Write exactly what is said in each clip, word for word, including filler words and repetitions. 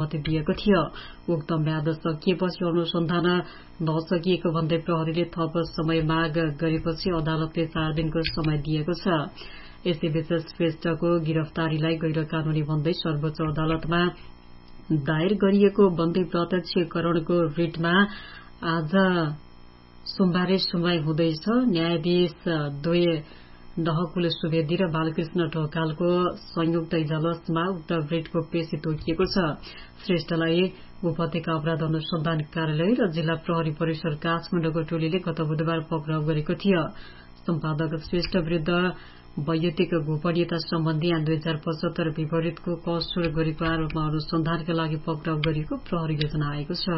दिएको थियो। उक्त म्याद सकिएपछि अनुसन्धान नसकिएको भन्दै प्रहरीले थप समय माग गरेपछि अदालतले चार दिनको समय दिएको छ। यसैबीच श्रेष्ठको गिरफ्तारीलाई गैर कानूनी भन्दै सर्वोच्च अदालतमा दायर गरिएको बन्दी प्रत्यक्षीकरणको रिटमा आज सोमबार सुनवाई हुँदैछ। न्यायाधीश द्वय डहकुल सुवेदी र बालकृष्ण ढकालको संयुक्त इजलासमा उक्त रिटको पेशी तोकिएको छ। श्रेष्ठलाई उपत्यका अपराध अनुसन्धान कार्यालय र जिल्ला प्रहरी परिसर काठमाडौँको टोलीले गत बुधबार पक्राउ गरेको थियो। सम्पादक श्रेष्ठ विरूद्ध वैयक्तिक गोपनीयता सम्बन्धी ऐन दुई हजार पचहत्तर विपरीतको कसुर गरेको आरोपमा अनुसन्धानका लागि पक्राउ गरिएको प्रहरीले जनाएको छ।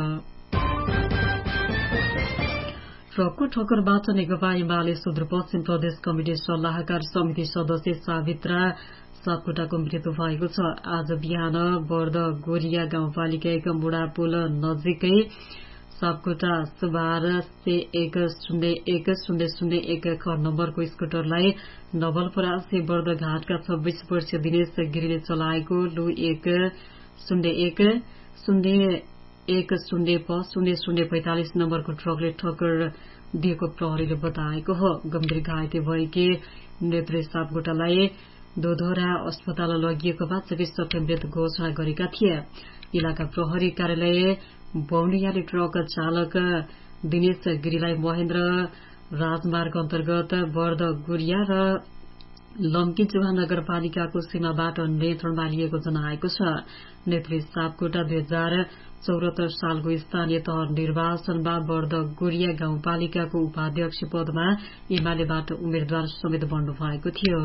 ट्रकको ठक्करबाट नेकपा एमाले सुदूरपश्चिम प्रदेश कमिटी सल्लाहकार समिति सदस्य सावित्रा सापकोटाको मृत्यु भएको छ। आज बिहान बर्द गोरिया गाउँपालिका एक मुडा पुल नजिकै सापकोटा सुबार से एक शून्य एक शून्य शून्य एक ख नम्बरको स्कुटरलाई नवलपरासी बर्द घाटका छब्बीस वर्षीय दिनेश गिरीले चलाएको लु एक शून्य एक शून्य एक शून्य प शून्य शून्य पैंतालिस नम्बरको ट्रकले ठक्कर दिएको प्रहरीले बताएको हो। गम्भीर घाइते भएकी नेत्री सापकोटालाई दोधोरा अस्पताल लगिएकोमा चिकित्सकले मृत घोषणा गरेका थिए। इलाका प्रहरी कार्यालय बौनियाले ट्रक चालक दिनेश गिरीलाई महेन्द्र राजमार्ग अन्तर्गत बर्द गुरिया र लम्की चुहा नगरपालिकाको सीमाबाट नियन्त्रणमा लिएको जनाएको छ। नेत्री सापकोटा दुई हजार चौरात्तर सालको स्थानीय तह निर्वाचनमा बर्द गुरिया गाउँपालिकाको उपाध्यक्ष पदमा एमालेबाट उम्मेद्वार समेत बन्नु भएको थियो।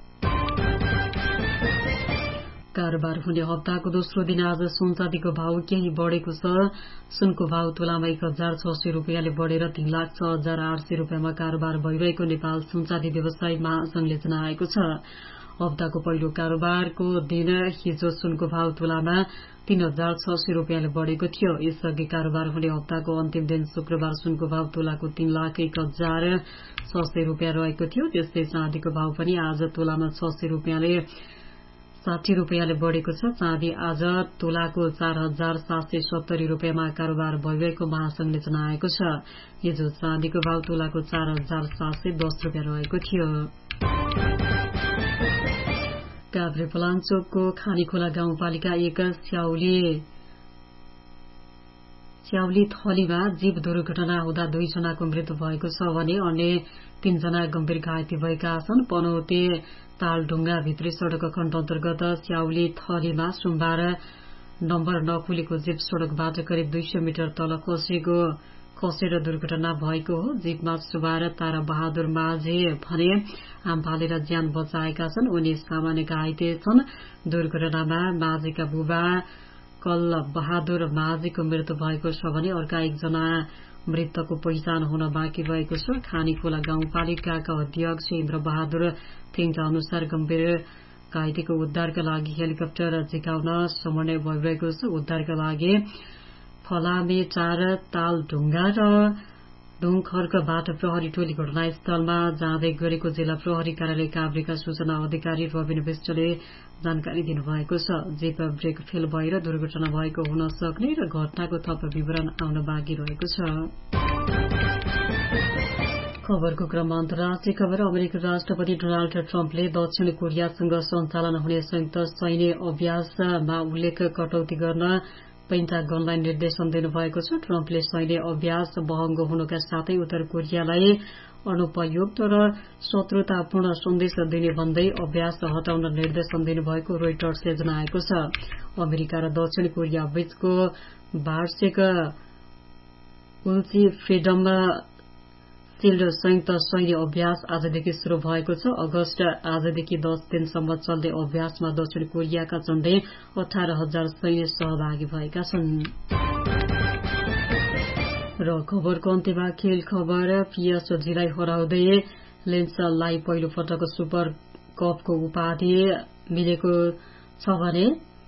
कारोबार हुने हप्ताको दोस्रो दिन आज सुन चाँदीको भाव केही बढ़ेको छ। सुनको भाव तोलामा एक हजार छ सय रूपियाँले बढ़ेर तीन लाख छ हजार आठ सय रूपियाँमा कारोबार भइरहेको नेपाल सुन चाँदी व्यवसायी महासंघले जनाएको छ। हप्ताको पहिलो कारोबारको दिन हिजो सुनको भाव तोलामा तीन हजार छ सय रूपियाँले बढ़ेको थियो। यसअघि कारोबार हुने हप्ताको अन्तिम दिन शुक्रबार सुनको भाव तोलाको तीन लाख एक हजार छ सय रूपियाँ रहेको थियो। त्यस्तै चाँदीको भाव पनि आज तोलामा छ सय रूपियाँले साठी रूपियाँले बढ़ेको छ। चाँदी आज तोलाको चार हजार सात सय सत्तरी रूपियाँमा कारोबार भइरहेको महासंघले जनाएको छ। हिजो चाँदीको भाव तोलाको चार हजार सात सय दस रूपियाँ रहेको थियो। काभ्रे पलाञ्चोकको खानीखोला गाउँपालिका एक स्याउली स्याउली थलीमा जीव दुर्घटना हुँदा दुईजनाको मृत्यु भएको छ भने अन्य तीनजना गम्भीर घाइते भएका छन्। पनौते तालढुङ्गा भित्री सड़क खण्ड अन्तर्गत स्याउली थलीमा सोमबार नम्बर नखुलेको जीप सड़कबाट करिब दुई सय मिटर तल खसेको खसेर दुर्घटना भएको हो। जीपमा सवार तारा बहादुर माझे भने आम फालेर ज्यान बचाएका छन्। उनी सामान्य घाइते छन्। दुर्घटनामा माझेका बुबा कल बहादुर माझेको मृत्यु भएको छ भने अर्का एकजना मृतकको पहिचान हुन बाँकी रहेको छ। खानीखोला गाउँपालिकाका अध्यक्ष इन्द्र बहादुर थिङका अनुसार गम्भीर घाइतेको उद्धारका लागि हेलिकप्टर झिकाउन समन्वय भइरहेको छ। उद्धारका लागि फलामे चार तालढुङ्गा र ढुङखर्कबाट प्रहरी टोली घटनास्थलमा जाँदै गरेको जिल्ला प्रहरी कार्यालय काभ्रेका सूचना अधिकारी रविन विष्टले जानकारी दिनुभएको छ। जीप ब्रेक फेल भएर दुर्घटना भएको हुन सक्ने र घटनाको थप विवरण आउन बाँकी रहेको छ। खबरको क्रममा अन्तर्राष्ट्रिय खबर। अमेरिकी राष्ट्रपति डोनाल्ड ट्रम्पले दक्षिण कोरियासँग सञ्चालन हुने संयुक्त सैन्य अभ्यासमा उल्लेख कटौती गर्न पेन्टागनलाई निर्देशन दिनुभएको छ। ट्रम्पले सैन्य अभ्यास महँगो हुनुका साथै उत्तर कोरियालाई अनुपयुक्त र शत्रुतापूर्ण सन्देश दिने भन्दै अभ्यास हटाउन निर्देशन दिनुभएको रोइटर्सले जनाएको छ। अमेरिका र दक्षिण कोरिया बीचको वार्षिक उल्ची फ्रिडम सिल्ड संयुक्त सैन्य अभ्यास आजदेखि शुरू भएको छ। अगस्त आजदेखि दस दिनसम्म चल्ने अभ्यासमा दक्षिण कोरियाका झण्डै अठार हजार सैन्य सहभागी भएका छन्। र खबरको अन्त्यमा खेल खबर। पीएसजीलाई हराउँदै लेन्सलाई पहिलो पटक सुपर कपको उपाधि मिलेको छ भने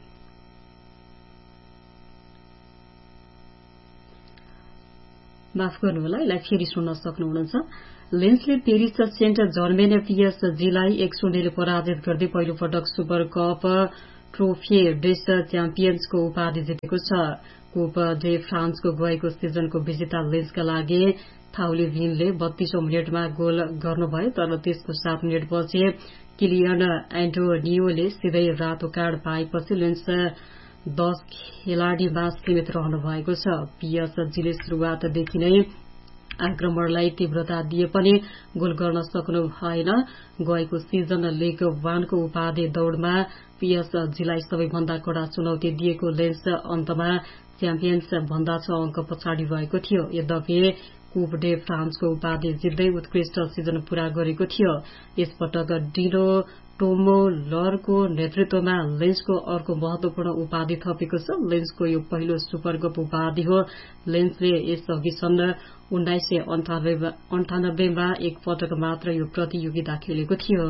माफ गर्नुहोला, यसलाई फेरि सुन्न सक्नुहुनेछ। लेन्सले पेरिस सेन्ट जर्मेन पीएसजीलाई एक शून्यले पराजित गर्दै पहिलो पटक सुपर कप ट्रोफी डेस च्याम्पियन्सको उपाधि जितेको छ। कुप डे फ्रान्सको गएको सिजनको विजेता लेन्सका लागि थाउलेभिनले बत्तीसौं मिनटमा गोल गर्नुभयो, तर त्यसको सात मिनटपछि किलियन एन्टोनियोले सिधै रातो कार्ड पाएपछि लेन्स दश खेलाड़ीमा सीमित रहनु भएको छ। पीएसजीले शुरूआतदेखि नै आक्रमणलाई तीव्रता दिए पनि गोल गर्न सक्नु भएन। गएको सिजन लीग वानको उपाधि दौड़मा पीएसजीलाई सबैभन्दा कड़ा चुनौती दिएको लेन्स अन्तमा च्याम्पियन्स भन्दा छ अंक पछाडि रहेको थियो। यद्यपि कुप डे फ्रान्सको उपाधि जित्दै उत्कृष्ट सिजन पूरा गरेको थियो। यसपटक डिनो टोमोलरको नेतृत्वमा लेन्सको अर्को महत्वपूर्ण उपाधि थपेको छ। लेन्सको यो पहिलो सुपरकप उपाधि हो। लेन्सले यसअघि सन् उन्नाइस सय अन्ठानब्बेमा एक पटक मात्र यो प्रतियोगिता खेलेको थियो।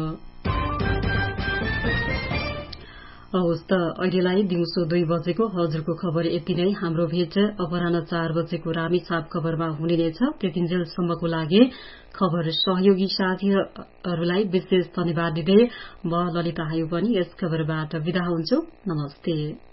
हवस् त अहिलेलाई दिउँसो दुई बजेको हजुरको खबर यति नै। हाम्रो भेट अपराह्न चार बजेको रामेछाप खबरमा हुने नै छ। त्यतिन्जेलसम्मको लागि खबर सहयोगी साथीहरूलाई विशेष धन्यवाद दिँदै म ललिता हायु पनि यस खबरबाट विदा हुन्छु। नमस्ते।